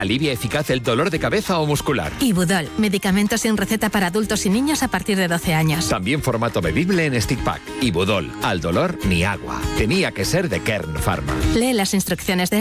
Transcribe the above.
Alivia eficaz el dolor de cabeza o muscular. Ibudol, medicamento sin receta para adultos y niños a partir de 12 años. También formato bebible en stick pack. Ibudol, al dolor ni agua. Tenía que ser de Kern Pharma. Lee las instrucciones de